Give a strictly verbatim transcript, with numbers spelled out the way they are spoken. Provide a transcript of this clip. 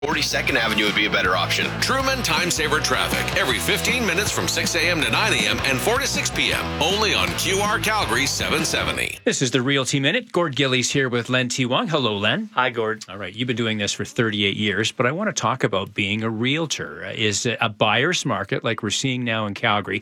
forty-second Avenue would be a better option. Truman Time Saver Traffic, every fifteen minutes from six a.m. to nine a.m. and four to six p.m. Only on Q R Calgary seven seventy. This is the Realty Minute. Gord Gillies here with Len T. Wong. Hello, Len. Hi, Gord. All right, you've been doing this for thirty-eight years, but I want to talk about being a realtor. Is a buyer's market, like we're seeing now in Calgary,